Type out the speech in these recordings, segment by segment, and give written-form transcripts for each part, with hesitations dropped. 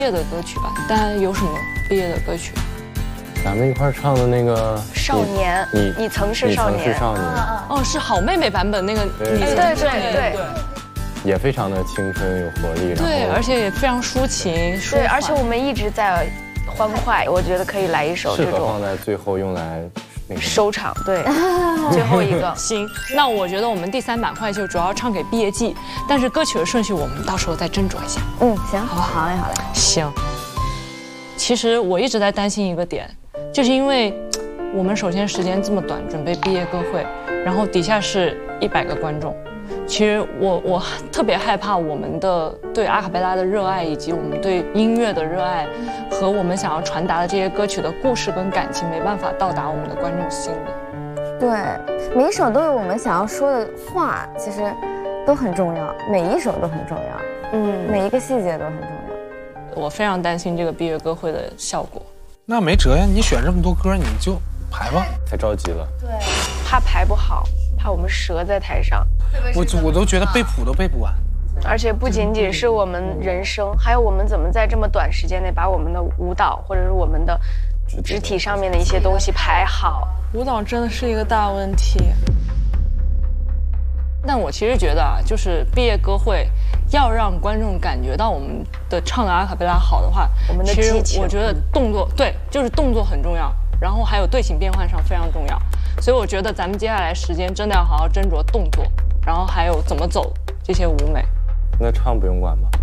毕业的歌曲吧。大家有什么毕业的歌曲？ 咱们一块唱的那个少年，你曾是少年。 哦，是好妹妹版本那个。 对。 也非常的青春有活力， 对，而且也非常抒情。 对，而且我们一直在欢快，我觉得可以来一首这种。 适合放在最后用来收场，对，最后一个。 行，那我觉得我们第3板块就主要唱给毕业季，但是歌曲的顺序我们到时候再斟酌一下。 行，好嘞。 行。其实我一直在担心一个点，就是因为我们首先时间这么短，准备毕业歌会，然后底下是100个观众。其实我特别害怕我们的对阿卡贝拉的热爱，以及我们对音乐的热爱，和我们想要传达的这些歌曲的故事跟感情没办法到达我们的观众心里。 对，每一首都有我们想要说的话，其实都很重要，每一首都很重要，每一个细节都很重要。 我非常担心这个毕业歌会的效果。 那没辙呀，你选这么多歌，你就排吧。 太着急了， 对，怕排不好，怕我们折在台上。 我都觉得背谱都背不完。 而且不仅仅是我们人生，还有我们怎么在这么短时间内把我们的舞蹈或者是我们的肢体上面的一些东西排好。 舞蹈真的是一个大问题。 但我其实觉得啊，就是毕业歌会要让观众感觉到我们的唱的阿卡贝拉好的话， 我们的其实我觉得动作对，就是动作很重要，然后还有队形变换上非常重要。所以我觉得咱们接下来时间真的要好好斟酌动作，然后还有怎么走这些舞美。 那唱不用管吧？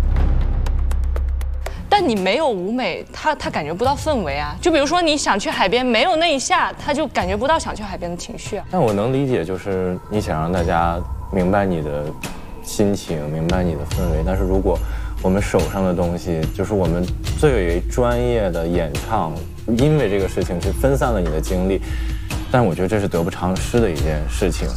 但你没有舞美，他感觉不到氛围啊。就比如说你想去海边，没有那一下，他就感觉不到想去海边的情绪啊。 但我能理解，就是你想让大家明白你的心情，明白你的氛围。但是如果我们手上的东西，就是我们最为专业的演唱，因为这个事情去分散了你的精力，但我觉得这是得不偿失的一件事情。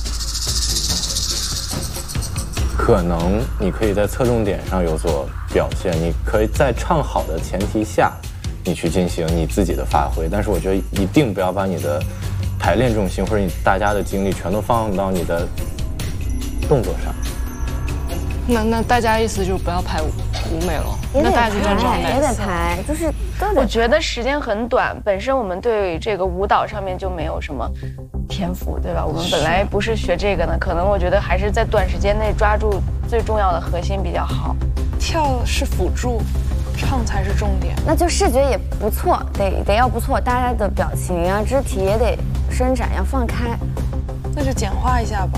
可能你可以在侧重点上有所表现，你可以在唱好的前提下，你去进行你自己的发挥。但是我觉得一定不要把你的排练重心或者你大家的精力全都放到你的动作上。 那大家意思就是不要排舞美了，那大家就正常也得排，就是我觉得时间很短，本身我们对这个舞蹈上面就没有什么天赋，对吧？我们本来不是学这个的，可能我觉得还是在短时间内抓住最重要的核心比较好。 跳是辅助，唱才是重点。 那就视觉也不错，得要不错，大家的表情啊、肢体也得伸展，要放开。 那就简化一下吧。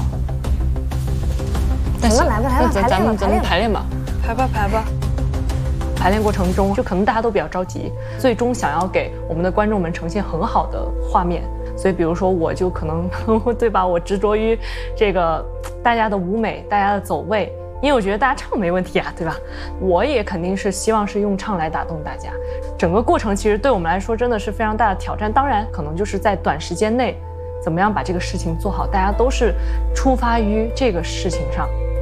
行了，来吧， 咱们排练吧。 排吧。 排练过程中，就可能大家都比较着急，最终想要给我们的观众们呈现很好的画面。所以比如说我就可能对吧，我执着于这个大家的舞美，大家的走位，因为我觉得大家唱没问题啊，对吧？我也肯定是希望是用唱来打动大家。整个过程其实对我们来说真的是非常大的挑战，当然可能就是在短时间内怎么样把这个事情做好，大家都是出发于这个事情上。